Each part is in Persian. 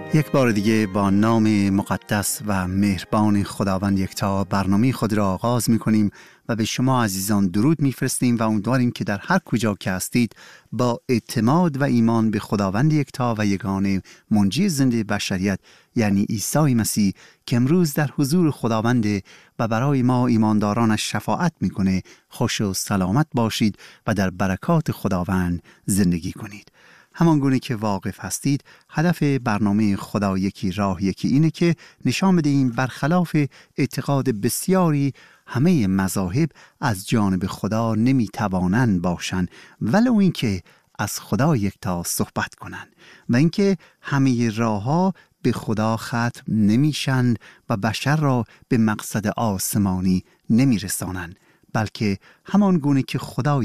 یک بار دیگه با نام مقدس و مهربان خداوند یکتا برنامه خود را آغاز می‌کنیم و به شما عزیزان درود می‌فرستیم و امیدواریم که در هر کجا که هستید با اعتماد و ایمان به خداوند یکتا و یگانه منجی زنده بشریت یعنی عیسی مسیح که امروز در حضور خداوند و برای ما ایماندارانش شفاعت می‌کنه خوش و سلامت باشید و در برکات خداوند زندگی کنید. همان گونه که واقف هستید، هدف برنامه خدا یکی راه یکی اینه که نشان بدهیم برخلاف اعتقاد بسیاری همه مذاهب از جانب خدا نمیتوانند باشند ولو اینکه از خدا یکتا صحبت کنند و اینکه همه راهها به خدا ختم نمیشند و بشر را به مقصد آسمانی نمیرسانند، بلکه همان گونه که خدا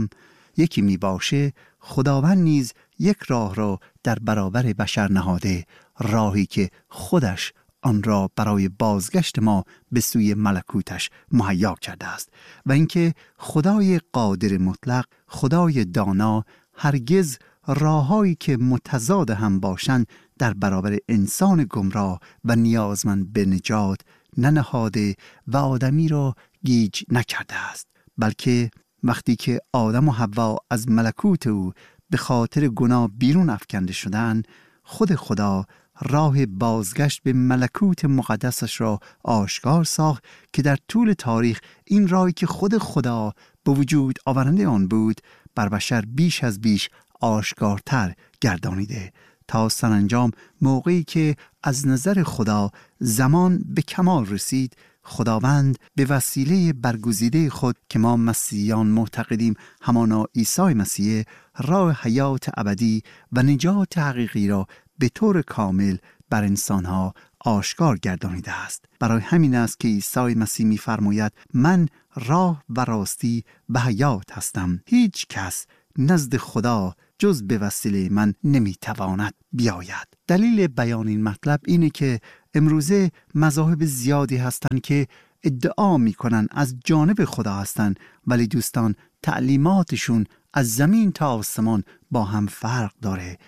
یکی می باشه، خداوند نیز یک راه را در برابر بشر نهاده، راهی که خودش آن را برای بازگشت ما به سوی ملکوتش مهیا کرده است و اینکه خدای قادر مطلق، خدای دانا، هرگز راههایی که متضاد هم باشند در برابر انسان گمراه و نیازمند به نجات ننهاده و آدمی را گیج نکرده است، بلکه وقتی که آدم و حوا از ملکوت او به خاطر گناه بیرون افکنده شدند، خود خدا راه بازگشت به ملکوت مقدسش را آشکار ساخت که در طول تاریخ این راهی که خود خدا به وجود آورنده آن بود بر بشر بیش از بیش آشکارتر گردانیده تا سرانجام موقعی که از نظر خدا زمان به کمال رسید، خداوند به وسیله برگزیده خود که ما مسیحیان معتقدیم همانا عیسی مسیح، راه حیات ابدی و نجات حقیقی را به طور کامل بر انسانها آشکار گردانیده است. برای همین است که عیسی مسیح می‌فرماید من راه و راستی و حیات هستم، هیچ کس نزد خدا جز به وسیله من نمیتواند بیاید. دلیل بیان این مطلب اینه که امروزه مذاهب زیادی هستند که ادعا میکنن از جانب خدا هستند، ولی دوستان تعلیماتشون از زمین تا آسمان با هم فرق داره.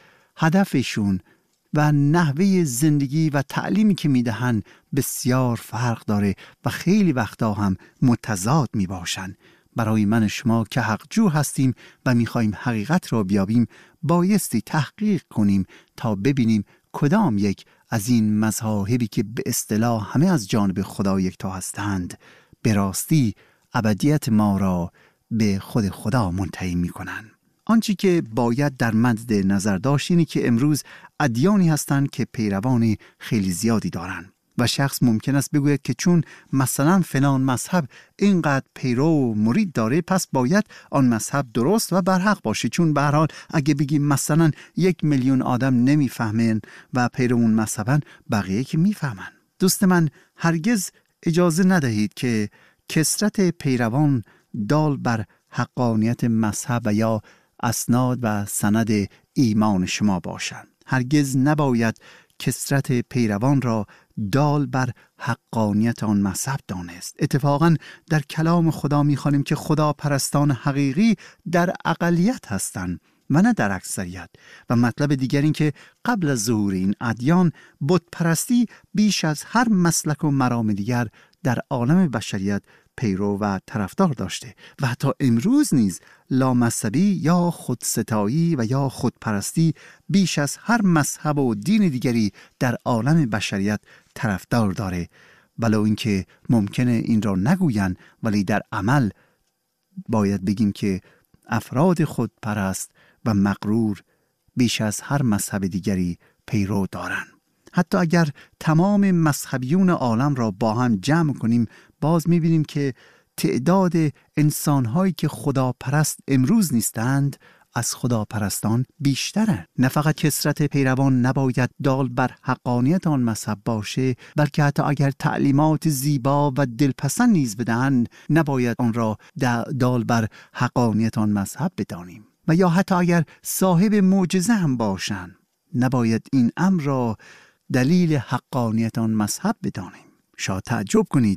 هدفشون و نحوه زندگی و تعلیمی که میدهن بسیار فرق داره و خیلی وقتا هم متضاد میباشن. برای من شما که حقجو هستیم و میخوایم حقیقت را بیابیم، بایستی تحقیق کنیم تا ببینیم کدام یک از این مذاهبی که به اصطلاح همه از جانب خدا یکتا هستند به راستی ابدیت ما را به خود خدا منتهی میکنند. آنچه که باید در مد نظر داشت اینه که امروز ادیانی هستند که پیروان خیلی زیادی دارند و شخص ممکن است بگوید که چون مثلا فلان مذهب اینقدر پیرو و مرید داره پس باید آن مذهب درست و برحق باشه، چون به هر حال اگه بگیم مثلا 1,000,000 آدم نمیفهمن و پیرو اون مذهبن، بقیه که میفهمن. دوست من هرگز اجازه ندهید که کثرت پیروان دال بر حقانیت مذهب و یا اسناد و سند ایمان شما باشند. هرگز نباید کثرت پیروان را دال بر حقانیت آن مذهب دانست. اتفاقاً در کلام خدا می‌خوانیم که خدا پرستان حقیقی در اقلیت هستند و نه در اکثریت. و مطلب دیگر این که قبل از ظهور این ادیان بت پرستی بیش از هر مسلک و مرام دیگر در عالم بشریت پیرو و طرفدار داشته و حتی امروز نیز لامذهبی یا خودستایی و یا خودپرستی بیش از هر مذهب و دین دیگری در عالم بشریت طرفدار داره، ولو اینکه ممکنه این را نگوین، ولی در عمل باید بگیم که افراد خودپرست و مغرور بیش از هر مذهب دیگری پیرو دارند. حتی اگر تمام مذهبیون عالم را با هم جمع کنیم، باز می‌بینیم که تعداد انسان‌هایی که خداپرست امروز نیستند از خداپرستان بیشترند. نه فقط کثرت پیروان نباید دال بر حقانیت آن مذهب باشه، بلکه حتی اگر تعلیمات زیبا و دلپسند نیز بدهند، نباید آن را دال بر حقانیت آن مذهب بدانیم. و یا حتی اگر صاحب معجزه هم باشند، نباید این امر را دلیل حقانیت آن مذهب بدانیم. شاید تعجب کنید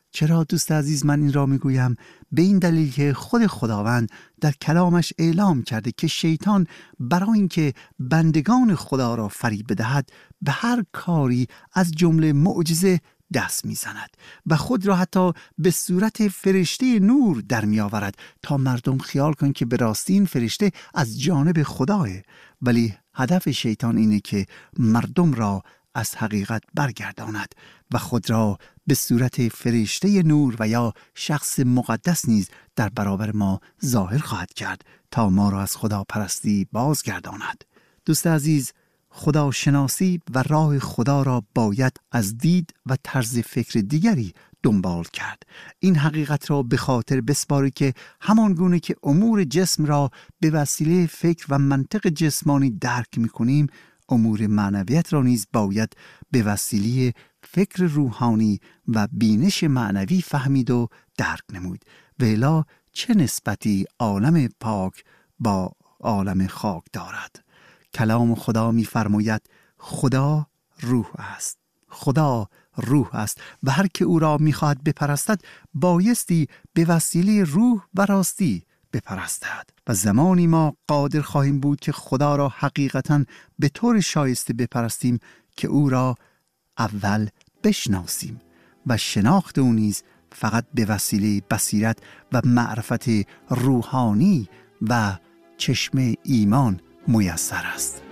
چرا دوست عزیز من این را میگویم؟ به این دلیل که خود خداوند در کلامش اعلام کرده که شیطان برای اینکه بندگان خدا را فریب بدهد به هر کاری از جمله معجزه دست میزند و خود را حتی به صورت فرشته نور در می آورد تا مردم خیال کنند که به راستی این فرشته از جانب خداه. ولی هدف شیطان اینه که مردم را از حقیقت برگرداند و خود را به صورت فرشته نور و یا شخص مقدس نیز در برابر ما ظاهر خواهد کرد تا ما را از خدا پرستی بازگرداند. دوست عزیز، خداشناسی و راه خدا را باید از دید و طرز فکر دیگری دنبال کرد. این حقیقت را به خاطر بسپاری که همان گونه که امور جسم را به وسیله فکر و منطق جسمانی درک می‌کنیم، امور معنویت را نیز باید به وسیله فکر روحانی و بینش معنوی فهمید و درک نمود. و الا چه نسبتی عالم پاک با عالم خاک دارد؟ کلام خدا می‌فرماید خدا روح است. خدا روح است و هر که او را می‌خواهد بپرستد بایستی به وسیله روح و راستی بپرستد. و زمانی ما قادر خواهیم بود که خدا را حقیقتاً به طور شایسته بپرستیم که او را اول بشناسیم و شناخت او نیز فقط به وسیله بصیرت و معرفت روحانی و چشم ایمان میسر است.